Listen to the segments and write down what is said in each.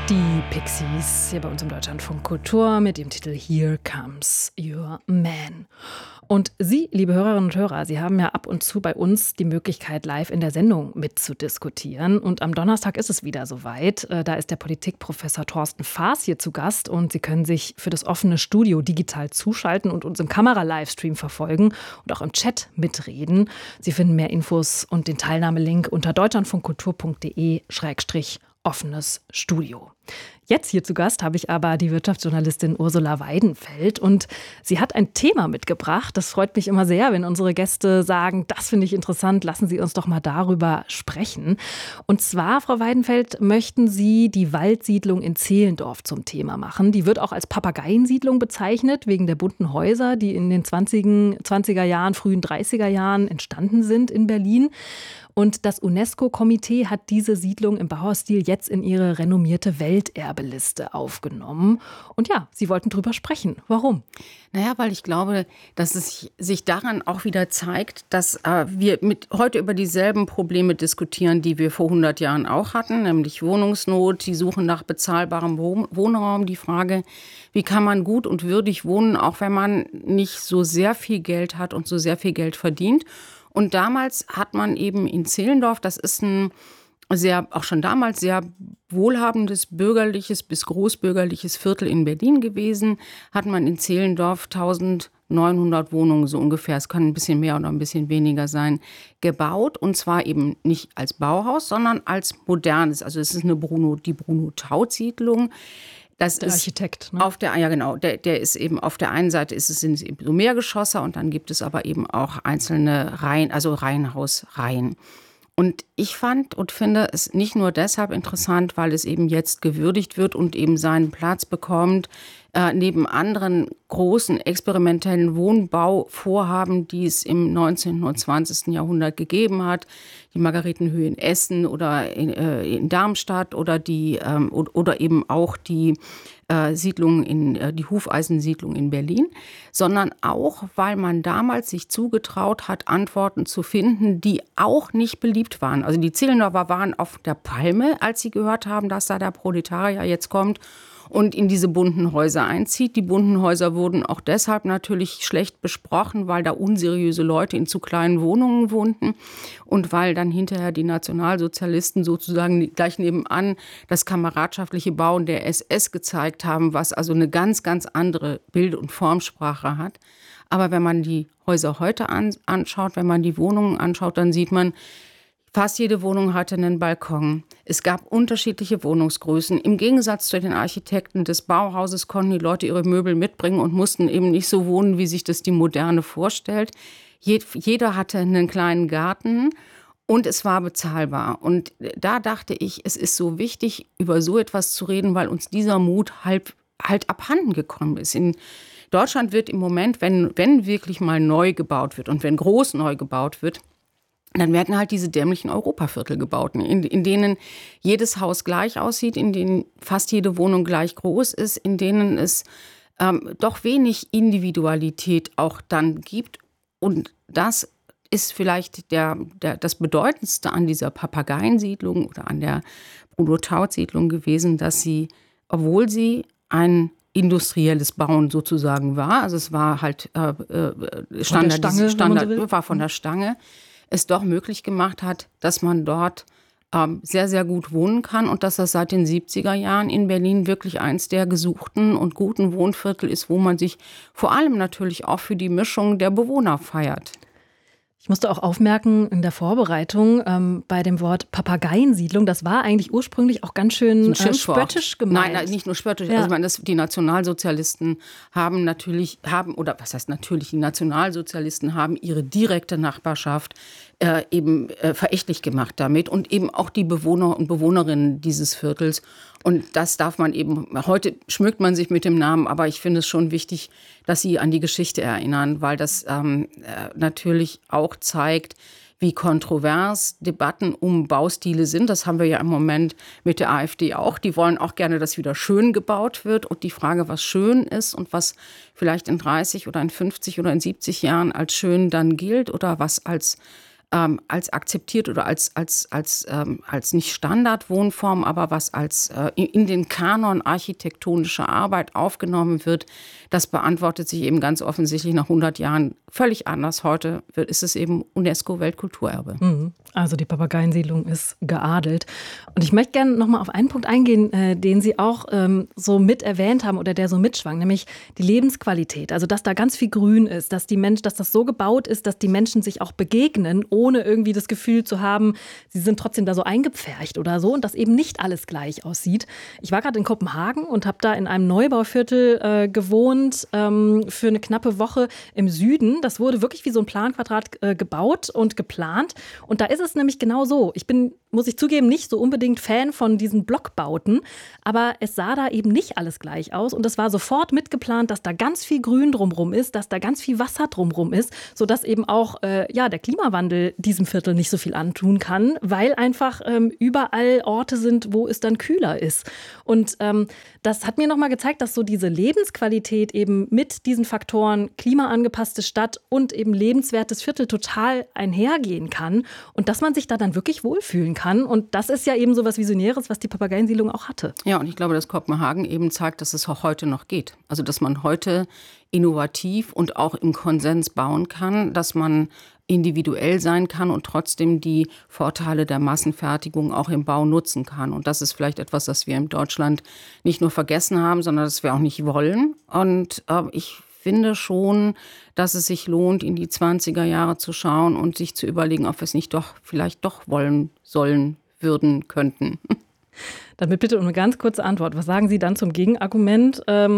Die Pixies hier bei uns im Deutschlandfunk Kultur mit dem Titel Here Comes Your Man. Und Sie, liebe Hörerinnen und Hörer, Sie haben ja ab und zu bei uns die Möglichkeit, live in der Sendung mitzudiskutieren. Und am Donnerstag ist es wieder soweit. Da ist der Politikprofessor Thorsten Faas hier zu Gast. Und Sie können sich für das offene Studio digital zuschalten und uns im Kamera-Livestream verfolgen und auch im Chat mitreden. Sie finden mehr Infos und den Teilnahmelink unter deutschlandfunkkultur.de/offenes Studio. Jetzt hier zu Gast habe ich aber die Wirtschaftsjournalistin Ursula Weidenfeld und sie hat ein Thema mitgebracht. Das freut mich immer sehr, wenn unsere Gäste sagen, das finde ich interessant, lassen Sie uns doch mal darüber sprechen. Und zwar, Frau Weidenfeld, möchten Sie die Waldsiedlung in Zehlendorf zum Thema machen. Die wird auch als Papageiensiedlung bezeichnet, wegen der bunten Häuser, die in den 20er Jahren, frühen 30er Jahren entstanden sind in Berlin. Und das UNESCO-Komitee hat diese Siedlung im Bauerstil jetzt in ihre renommierte Welterbeliste aufgenommen. Und ja, Sie wollten drüber sprechen. Warum? Naja, weil ich glaube, dass es sich daran auch wieder zeigt, dass wir heute über dieselben Probleme diskutieren, die wir vor 100 Jahren auch hatten, nämlich Wohnungsnot, die Suche nach bezahlbarem Wohnraum, die Frage, wie kann man gut und würdig wohnen, auch wenn man nicht so sehr viel Geld hat und so sehr viel Geld verdient. Und damals hat man eben in Zehlendorf, das ist auch schon damals sehr wohlhabendes bürgerliches bis großbürgerliches Viertel in Berlin gewesen, hat man in Zehlendorf 1900 Wohnungen so ungefähr, es kann ein bisschen mehr oder ein bisschen weniger sein, gebaut. Und zwar eben nicht als Bauhaus, sondern als modernes. Also es ist die Bruno-Taut-Siedlung. Das der ist Architekt, ne? Der ist eben auf der einen Seite sind es eben so Mehrgeschosser und dann gibt es aber eben auch einzelne Reihen, also Reihenhausreihen. Und ich fand und finde es nicht nur deshalb interessant, weil es eben jetzt gewürdigt wird und eben seinen Platz bekommt, neben anderen großen experimentellen Wohnbauvorhaben, die es im 19. und 20. Jahrhundert gegeben hat, die Margaretenhöhe in Essen oder in Darmstadt oder eben auch die die Hufeisensiedlung in Berlin, sondern auch, weil man damals sich zugetraut hat, Antworten zu finden, die auch nicht beliebt waren. Also die Zehlendorfer waren auf der Palme, als sie gehört haben, dass da der Proletarier jetzt kommt und in diese bunten Häuser einzieht. Die bunten Häuser wurden auch deshalb natürlich schlecht besprochen, weil da unseriöse Leute in zu kleinen Wohnungen wohnten und weil dann hinterher die Nationalsozialisten sozusagen gleich nebenan das kameradschaftliche Bauen der SS gezeigt haben, was also eine ganz, ganz andere Bild- und Formsprache hat. Aber wenn man die Häuser heute anschaut, wenn man die Wohnungen anschaut, dann sieht man, fast jede Wohnung hatte einen Balkon. Es gab unterschiedliche Wohnungsgrößen. Im Gegensatz zu den Architekten des Bauhauses konnten die Leute ihre Möbel mitbringen und mussten eben nicht so wohnen, wie sich das die Moderne vorstellt. Jeder hatte einen kleinen Garten und es war bezahlbar. Und da dachte ich, es ist so wichtig, über so etwas zu reden, weil uns dieser Mut halt abhanden gekommen ist. In Deutschland wird im Moment, wenn wirklich mal neu gebaut wird und wenn groß neu gebaut wird, dann werden halt diese dämlichen Europaviertel gebaut, in denen jedes Haus gleich aussieht, in denen fast jede Wohnung gleich groß ist, in denen es doch wenig Individualität auch dann gibt. Und das ist vielleicht das Bedeutendste an dieser Papageiensiedlung oder an der Bruno-Taut-Siedlung gewesen, dass sie, obwohl sie ein industrielles Bauen sozusagen war, also es war halt Standard, war von der Stange, es doch möglich gemacht hat, dass man dort sehr, sehr gut wohnen kann und dass das seit den 70er Jahren in Berlin wirklich eins der gesuchten und guten Wohnviertel ist, wo man sich vor allem natürlich auch für die Mischung der Bewohner feiert. Ich musste auch aufmerken in der Vorbereitung bei dem Wort Papageiensiedlung, das war eigentlich ursprünglich auch ganz schön spöttisch gemeint. Nein, nicht nur spöttisch. Ja. Also die Nationalsozialisten die Nationalsozialisten haben ihre direkte Nachbarschaft verächtlich gemacht damit und eben auch die Bewohner und Bewohnerinnen dieses Viertels. Und das darf man eben, heute schmückt man sich mit dem Namen, aber ich finde es schon wichtig, dass Sie an die Geschichte erinnern, weil das natürlich auch zeigt, wie kontrovers Debatten um Baustile sind. Das haben wir ja im Moment mit der AfD auch. Die wollen auch gerne, dass wieder schön gebaut wird. Und die Frage, was schön ist und was vielleicht in 30 oder in 50 oder in 70 Jahren als schön dann gilt oder was als als akzeptiert oder als nicht Standardwohnform, aber was als in den Kanon architektonischer Arbeit aufgenommen wird, das beantwortet sich eben ganz offensichtlich nach 100 Jahren völlig anders. Heute ist es eben UNESCO-Weltkulturerbe. Also die Papageiensiedlung ist geadelt. Und ich möchte gerne noch mal auf einen Punkt eingehen, den Sie auch so mit erwähnt haben oder der so mitschwang, nämlich die Lebensqualität. Also dass da ganz viel Grün ist, dass das so gebaut ist, dass die Menschen sich auch begegnen, ohne irgendwie das Gefühl zu haben, sie sind trotzdem da so eingepfercht oder so und dass eben nicht alles gleich aussieht. Ich war gerade in Kopenhagen und habe da in einem Neubauviertel gewohnt für eine knappe Woche im Süden. Das wurde wirklich wie so ein Planquadrat gebaut und geplant. Und da ist es nämlich genau so. Ich bin, muss ich zugeben, nicht so unbedingt Fan von diesen Blockbauten, aber es sah da eben nicht alles gleich aus. Und es war sofort mitgeplant, dass da ganz viel Grün drumrum ist, dass da ganz viel Wasser drumrum ist, sodass eben auch der Klimawandel diesem Viertel nicht so viel antun kann, weil einfach überall Orte sind, wo es dann kühler ist. Und das hat mir nochmal gezeigt, dass so diese Lebensqualität eben mit diesen Faktoren klimaangepasste Stadt und eben lebenswertes Viertel total einhergehen kann und dass man sich da dann wirklich wohlfühlen kann. Und das ist ja eben so was Visionäres, was die Papageiensiedlung auch hatte. Ja, und ich glaube, dass Kopenhagen eben zeigt, dass es auch heute noch geht. Also, dass man heute innovativ und auch im Konsens bauen kann, dass man individuell sein kann und trotzdem die Vorteile der Massenfertigung auch im Bau nutzen kann. Und das ist vielleicht etwas, das wir in Deutschland nicht nur vergessen haben, sondern das wir auch nicht wollen. Und ich finde schon, dass es sich lohnt, in die 20er Jahre zu schauen und sich zu überlegen, ob wir es nicht vielleicht doch wollen, sollen, würden, könnten. Damit bitte um eine ganz kurze Antwort. Was sagen Sie dann zum Gegenargument,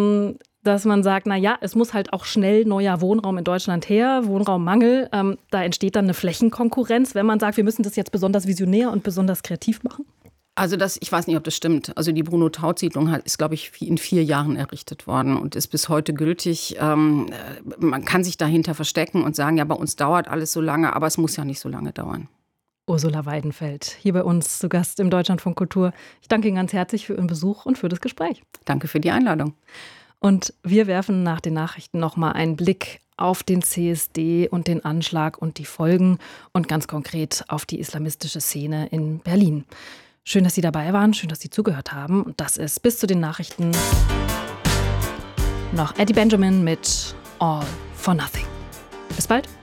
dass man sagt, es muss halt auch schnell neuer Wohnraum in Deutschland her, Wohnraummangel. Da entsteht dann eine Flächenkonkurrenz, wenn man sagt, wir müssen das jetzt besonders visionär und besonders kreativ machen? Also ich weiß nicht, ob das stimmt. Also die Bruno-Taut-Siedlung ist, glaube ich, in 4 Jahren errichtet worden und ist bis heute gültig. Man kann sich dahinter verstecken und sagen, ja, bei uns dauert alles so lange, aber es muss ja nicht so lange dauern. Ursula Weidenfeld, hier bei uns zu Gast im Deutschlandfunk Kultur. Ich danke Ihnen ganz herzlich für Ihren Besuch und für das Gespräch. Danke für die Einladung. Und wir werfen nach den Nachrichten nochmal einen Blick auf den CSD und den Anschlag und die Folgen und ganz konkret auf die islamistische Szene in Berlin. Schön, dass Sie dabei waren, schön, dass Sie zugehört haben. Und das ist bis zu den Nachrichten noch Eddie Benjamin mit All for Nothing. Bis bald.